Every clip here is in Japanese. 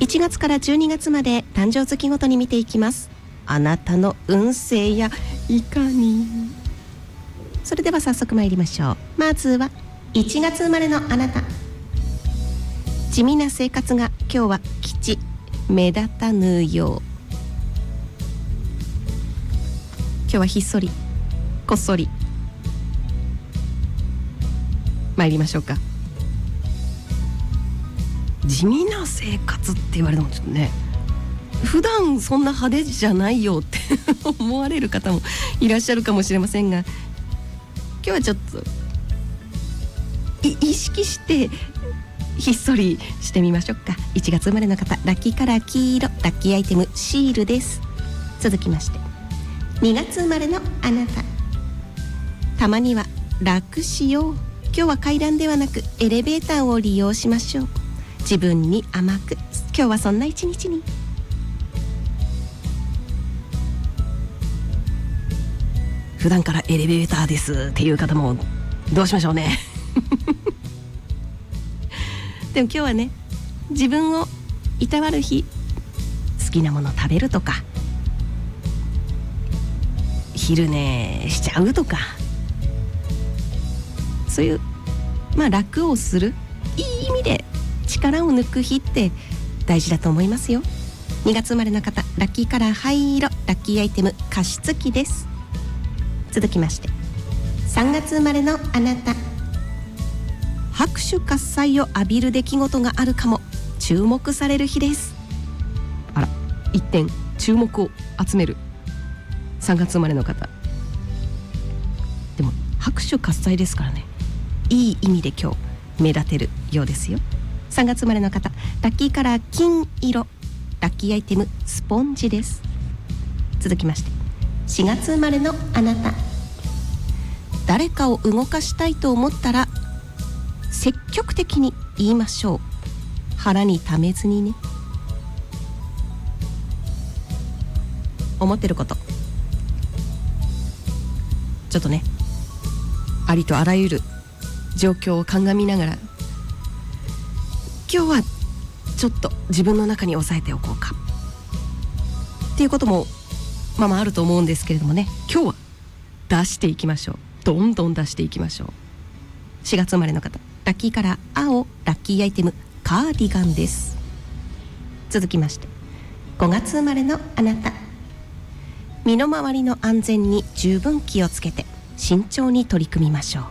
1月から12月まで誕生月ごとに見ていきます。あなたの運勢やいかに。それでは早速参りましょう。まずは1月生まれのあなた。地味な生活が今日は吉、目立たぬよう。今日はひっそりこっそり参りましょうか。地味な生活って言われてもちょっとね、普段そんな派手じゃないよって思われる方もいらっしゃるかもしれませんが、今日はちょっと意識してひっそりしてみましょうか。1月生まれの方、ラッキーカラー黄色、ラッキーアイテムシールです。続きまして2月生まれのあなた。たまには楽しよう。今日は階段ではなくエレベーターを利用しましょう。自分に甘く、今日はそんな一日に。普段からエレベーターですっていう方もどうしましょうねでも今日はね、自分をいたわる日、好きなもの食べるとか、昼寝しちゃうとか、そういう楽をする、いい意味で力を抜く日って大事だと思いますよ。2月生まれの方、ラッキーカラー灰色、ラッキーアイテム加湿器です。続きまして3月生まれのあなた。拍手喝采を浴びる出来事があるかも。注目される日です。あら、一点注目を集める3月生まれの方。でも拍手喝采ですからね、いい意味で今日目立てるようですよ。3月生まれの方、ラッキーカラー金色、ラッキーアイテムスポンジです。続きまして4月生まれのあなた。誰かを動かしたいと思ったら積極的に言いましょう。腹にためずにね。思ってることちょっとね、ありとあらゆる状況を鑑みながら、今日はちょっと自分の中に抑えておこうかっていうこともあると思うんですけれどもね、今日は出していきましょう。どんどん出していきましょう。4月生まれの方、ラッキーカラー青、ラッキーアイテムカーディガンです。続きまして5月生まれのあなた。身の回りの安全に十分気をつけて慎重に取り組みましょう。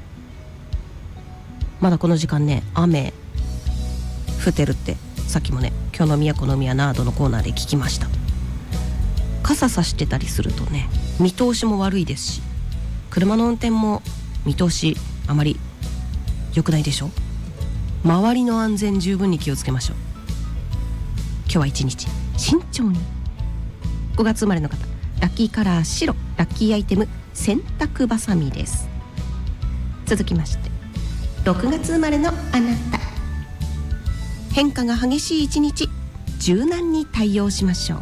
まだこの時間ね、雨降ってるってさっきもね、今日の都の宮ナードのコーナーで聞きました。傘さしてたりするとね、見通しも悪いですし、車の運転も見通しあまり良くないでしょ。周りの安全十分に気をつけましょう。今日は一日慎重に。5月生まれの方、ラッキーカラー白、ラッキーアイテム洗濯バサミです。続きまして6月生まれのあなた。変化が激しい一日、柔軟に対応しましょう。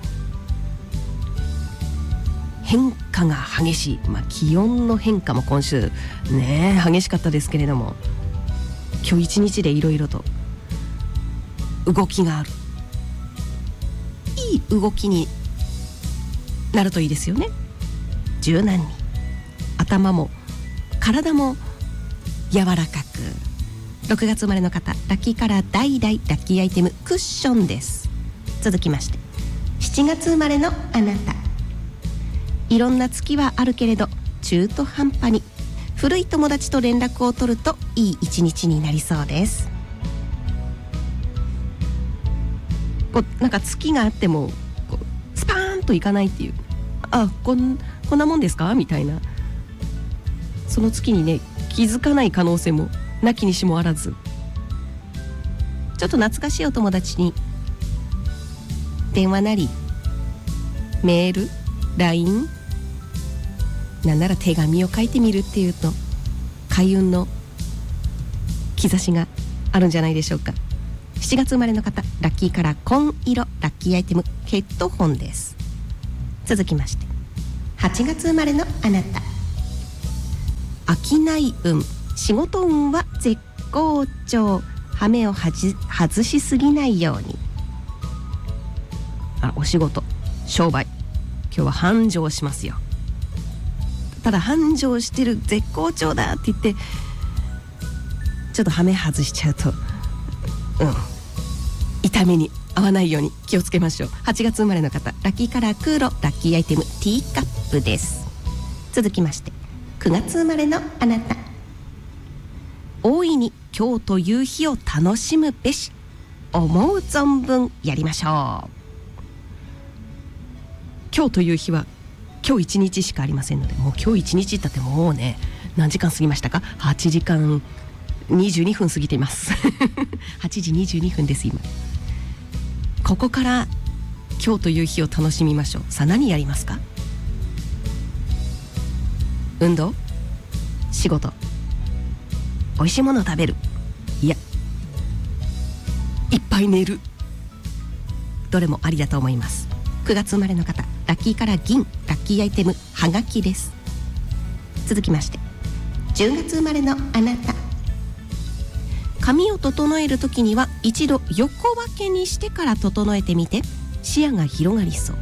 変化が激しい、気温の変化も今週ね激しかったですけれども、今日一日でいろいろと動きがある、いい動きになるといいですよね。柔軟に、頭も体も柔らかく。6月生まれの方、ラッキーカラー橙、ラッキーアイテムクッションです。続きまして7月生まれのあなた。いろんな月はあるけれど中途半端に古い友達と連絡を取るといい一日になりそうです。なんか月があってもスパーンといかないっていう、こんなもんですかみたいな、その月にね気づかない可能性もなきにしもあらず、ちょっと懐かしいお友達に電話なりメール、LINE、なんなら手紙を書いてみるっていうと開運の兆しがあるんじゃないでしょうか。7月生まれの方、ラッキーカラー紺色、ラッキーアイテムヘッドホンです。続きまして8月生まれのあなた。商い運、仕事運は絶好調。羽目を外しすぎないように。 お仕事、商売、今日は繁盛しますよ。ただ繁盛してる、絶好調だって言ってちょっとハメ外しちゃうと痛みに合わないように気をつけましょう。8月生まれの方、ラッキーカラー黒、ラッキーアイテムティーカップです。続きまして9月生まれのあなた、大いに今日という日を楽しむべし、思う存分やりましょう。今日という日は今日一日しかありませんので、もう今日一日だってもうね、何時間過ぎましたか。8時間22分過ぎています8時22分です今。ここから今日という日を楽しみましょう。さあ何やりますか。運動、仕事、美味しいものを食べる、いやいっぱい寝る、どれもありだと思います。9月生まれの方、ラッキーカラー銀、ラッキーアイテムはがきです。続きまして10月生まれのあなた、髪を整えるときには一度横分けにしてから整えてみて、視野が広がりそう。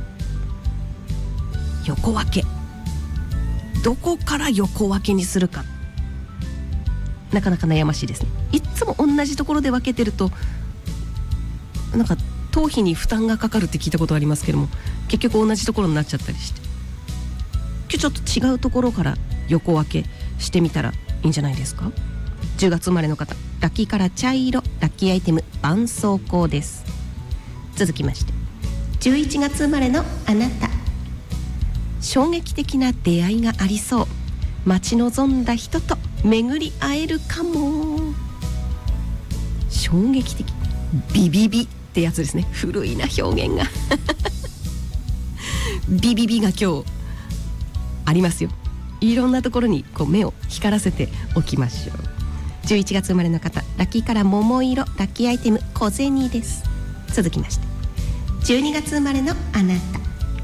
横分け、どこから横分けにするか、なかなか悩ましいですね。いつも同じところで分けてるとなんか頭皮に負担がかかるって聞いたことありますけども、結局同じところになっちゃったりして、今日ちょっと違うところから横分けしてみたらいいんじゃないですか。10月生まれの方、ラッキーカラー茶色、ラッキーアイテム絆創膏です。続きまして11月生まれのあなた、衝撃的な出会いがありそう。待ち望んだ人と巡り会えるかも。衝撃的、ビビビってやつですね。古いな表現がビビビが今日ありますよ。いろんなところにこう目を光らせておきましょう。11月生まれの方、ラッキーカラー桃色、ラッキーアイテム小銭です。続きまして12月生まれのあなた、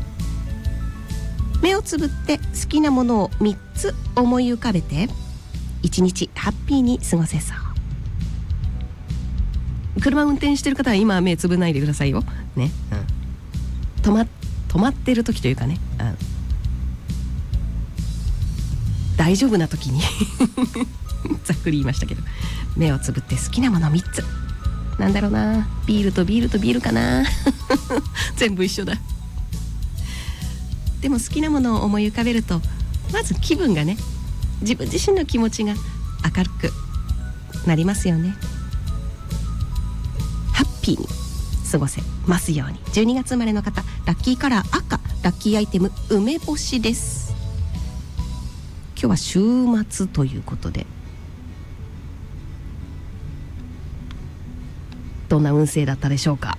目をつぶって好きなものを3つ思い浮かべて1日ハッピーに過ごせそう。車運転してる方は今は目つぶないでくださいよね、止まってる時というかね、大丈夫な時にざっくり言いましたけど、目をつぶって好きなもの3つ、なんだろうな、ビールとビールとビールかな全部一緒だ。でも好きなものを思い浮かべるとまず気分がね、自分自身の気持ちが明るくなりますよね。ハッピーに過ごせますように。12月生まれの方、ラッキーカラー赤、ラッキーアイテム梅干しです。今日は週末ということで、どんな運勢だったでしょうか。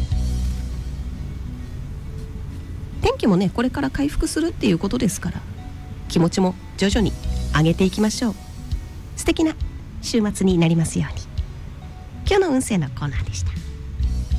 天気もね、これから回復するっていうことですから、気持ちも徐々に上げていきましょう。素敵な週末になりますように。今日の運勢のコーナーでした。